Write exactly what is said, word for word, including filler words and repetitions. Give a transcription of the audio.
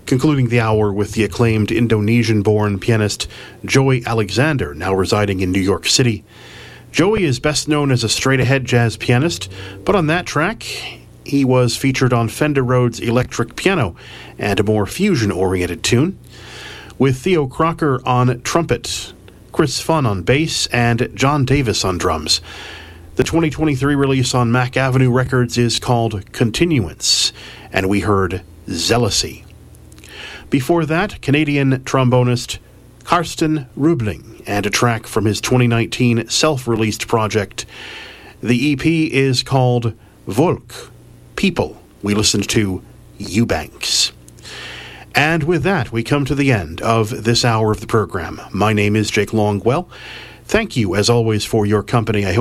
concluding the hour with the acclaimed Indonesian-born pianist Joey Alexander, now residing in New York City. Joey is best known as a straight-ahead jazz pianist, but on that track, he was featured on Fender Rhodes electric piano and a more fusion-oriented tune, with Theo Crocker on trumpet, Chris Funn on bass, and John Davis on drums. The twenty twenty-three release on Mac Avenue Records is called Continuance, and we heard Zealousy. Before that, Canadian trombonist Karsten Rubling and a track from his twenty nineteen self-released project. The E P is called Volk, People. We listened to Eubanks. And with that, we come to the end of this hour of the program. My name is Jake Longwell. Thank you, as always, for your company. I hope